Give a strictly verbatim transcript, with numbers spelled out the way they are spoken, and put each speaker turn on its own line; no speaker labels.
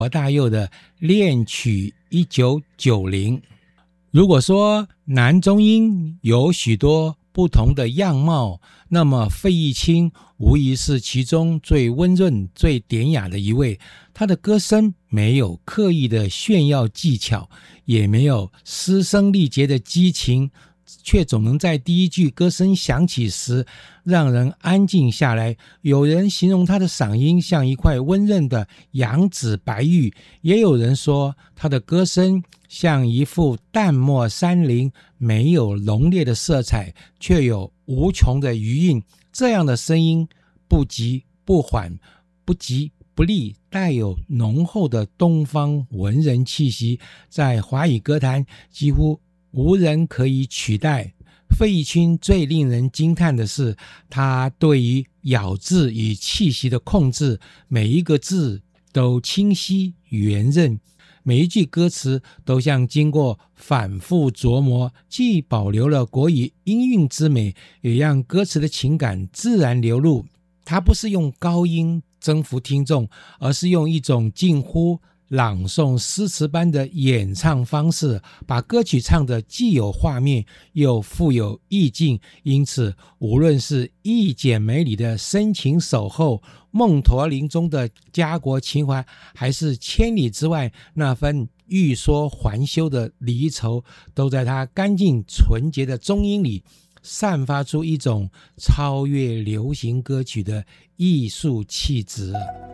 罗大佑的恋曲一九九零。如果说男中音有许多不同的样貌，那么费玉清无疑是其中最温润最典雅的一位。他的歌声没有刻意的炫耀技巧，也没有嘶声力竭的激情，却总能在第一句歌声响起时让人安静下来。有人形容他的嗓音像一块温润的羊脂白玉，也有人说他的歌声像一幅淡墨山林，没有浓烈的色彩，却有无穷的余韵。这样的声音不急不缓，不急不厉，带有浓厚的东方文人气息，在华语歌坛几乎无人可以取代。费玉清最令人惊叹的是他对于咬字与气息的控制，每一个字都清晰圆润，每一句歌词都像经过反复琢磨，既保留了国语音韵之美，也让歌词的情感自然流露。他不是用高音征服听众，而是用一种近乎朗诵诗词般的演唱方式，把歌曲唱得既有画面又富有意境。因此无论是一剪梅里的深情守候，梦驼铃中的家国情怀，还是千里之外那份欲说还休的离愁，都在他干净纯洁的中音里散发出一种超越流行歌曲的艺术气质。